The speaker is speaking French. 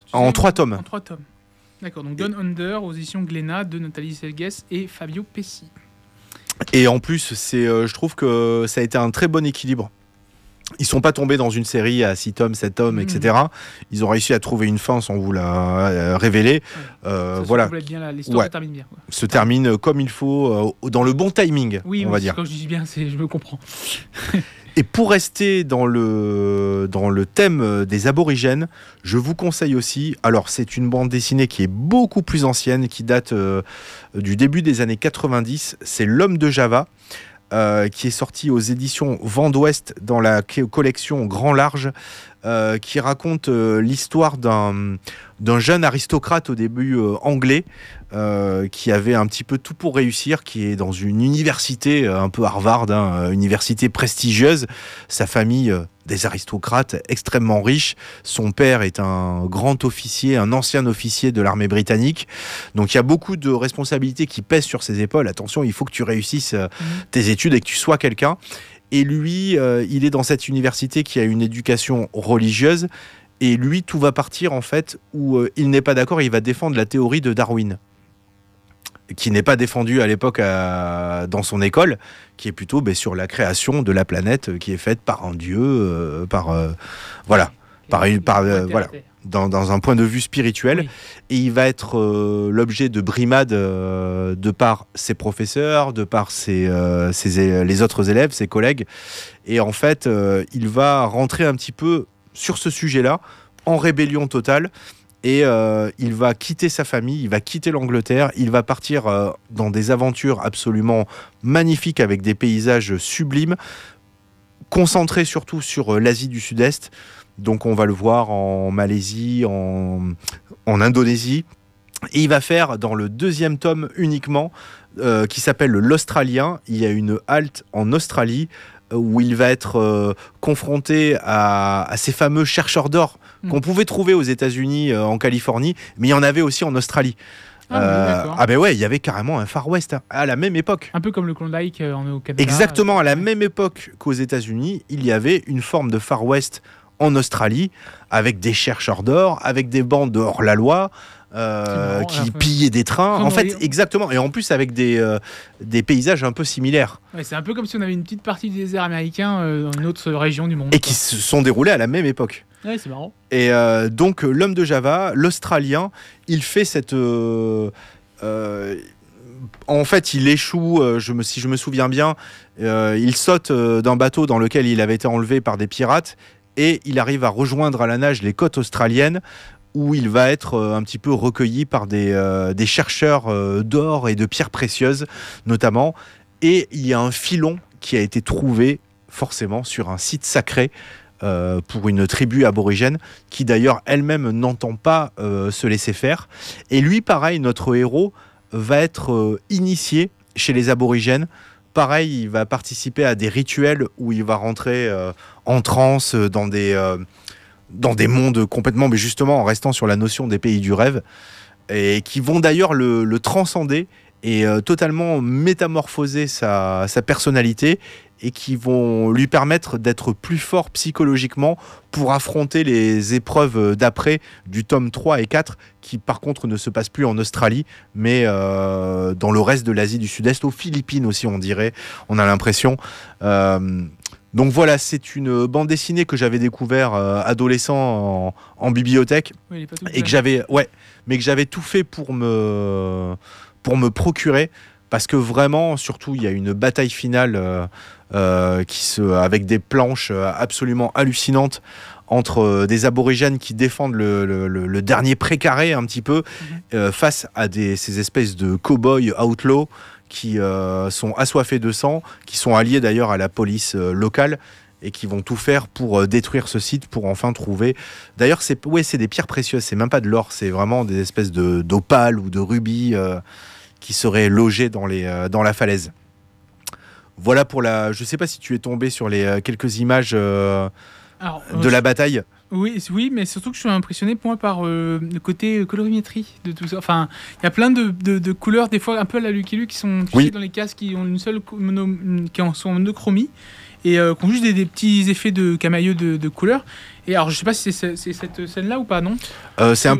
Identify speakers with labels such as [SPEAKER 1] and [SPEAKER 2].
[SPEAKER 1] En 3 tomes.
[SPEAKER 2] En 3 tomes. D'accord, donc Down Under aux éditions Glénat de Nathalie Selgues et Fabio Pessi.
[SPEAKER 1] Et en plus, je trouve que ça a été un très bon équilibre. Ils sont pas tombés dans une série à 6 tomes, 7 tomes, etc. Ils ont réussi à trouver une fin sans vous la révéler. Voilà.
[SPEAKER 2] L'histoire se termine bien. Quoi.
[SPEAKER 1] Se termine comme il faut, dans le bon timing, on va dire.
[SPEAKER 2] Quand je dis bien, je me comprends.
[SPEAKER 1] Et pour rester dans le thème des aborigènes, je vous conseille aussi, alors c'est une bande dessinée qui est beaucoup plus ancienne, qui date du début des années 90, c'est L'Homme de Java, qui est sorti aux éditions Vent d'Ouest dans la collection Grand Large, qui raconte l'histoire d'un jeune aristocrate au début anglais, qui avait un petit peu tout pour réussir, qui est dans une université un peu Harvard, université prestigieuse. Sa famille, des aristocrates extrêmement riches. Son père est un grand officier, un ancien officier de l'armée britannique. Donc il y a beaucoup de responsabilités qui pèsent sur ses épaules. Attention, il faut que tu réussisses tes études et que tu sois quelqu'un. Et lui, il est dans cette université qui a une éducation religieuse. Et lui, tout va partir en fait où il n'est pas d'accord. Il va défendre la théorie de Darwin, qui n'est pas défendue à l'époque dans son école, qui est plutôt sur la création de la planète, qui est faite par un dieu, voilà, dans un point de vue spirituel. Oui. Et il va être l'objet de brimades de par ses professeurs, de par les autres élèves, ses collègues. Et en fait, il va rentrer un petit peu sur ce sujet-là, en rébellion totale. Et il va quitter sa famille, il va quitter l'Angleterre, il va partir dans des aventures absolument magnifiques avec des paysages sublimes, concentrés surtout sur l'Asie du Sud-Est. Donc on va le voir en Malaisie, en Indonésie. Et il va faire dans le 2e tome uniquement, qui s'appelle l'Australien, il y a une halte en Australie, où il va être confronté à ces fameux chercheurs d'or qu'on pouvait trouver aux États-Unis, en Californie, mais il y en avait aussi en Australie.
[SPEAKER 2] Oui, d'accord.
[SPEAKER 1] Il y avait carrément un Far West à la même époque.
[SPEAKER 2] Un peu comme le Klondike au Canada.
[SPEAKER 1] Exactement, à la même époque qu'aux États-Unis, il y avait une forme de Far West en Australie, avec des chercheurs d'or, avec des bandes de hors-la-loi, qui pillaient des trains. En fait, exactement. Et en plus, avec des paysages un peu similaires.
[SPEAKER 2] Ouais, c'est un peu comme si on avait une petite partie du désert américain dans une autre région du monde.
[SPEAKER 1] Et qui se sont déroulés à la même époque.
[SPEAKER 2] Ouais, c'est marrant.
[SPEAKER 1] Et donc, L'Homme de Java, l'Australien, il fait cette... en fait, il échoue, si je me souviens bien, il saute d'un bateau dans lequel il avait été enlevé par des pirates, et il arrive à rejoindre à la nage les côtes australiennes, où il va être un petit peu recueilli par des chercheurs d'or et de pierres précieuses, notamment. Et il y a un filon qui a été trouvé, forcément, sur un site sacré, pour une tribu aborigène, qui d'ailleurs elle-même n'entend pas se laisser faire. Et lui, pareil, notre héros, va être initié chez les aborigènes. Pareil, il va participer à des rituels où il va rentrer en transe dans des mondes complètement, mais justement en restant sur la notion des pays du rêve, et qui vont d'ailleurs le transcender et totalement métamorphoser sa personnalité, et qui vont lui permettre d'être plus fort psychologiquement pour affronter les épreuves d'après du tome 3 et 4, qui par contre ne se passent plus en Australie, mais dans le reste de l'Asie du Sud-Est, aux Philippines aussi, on dirait, on a l'impression. Donc voilà, c'est une bande dessinée que j'avais découvert adolescent en bibliothèque, et que j'avais tout fait pour me procurer, parce que vraiment, surtout, il y a une bataille finale avec des planches absolument hallucinantes entre des aborigènes qui défendent le dernier précaré un petit peu, face à ces espèces de cow-boys outlaws qui sont assoiffés de sang, qui sont alliés d'ailleurs à la police locale, et qui vont tout faire pour détruire ce site, pour enfin trouver... D'ailleurs, c'est des pierres précieuses, c'est même pas de l'or, c'est vraiment des espèces d'opales ou de rubis qui seraient logés dans la falaise. Voilà pour la... Je sais pas si tu es tombé sur les quelques images de la bataille.
[SPEAKER 2] Oui, mais surtout que je suis impressionné par le côté colorimétrie de tout ça. Enfin, il y a plein de couleurs, des fois un peu à la Lucky Luke, qui sont dans les cases, qui ont une seule qui sont en monochromie, et qui ont juste des petits effets de camailleux de couleurs. Et alors, je sais pas si c'est cette scène-là ou pas, non ?
[SPEAKER 1] C'est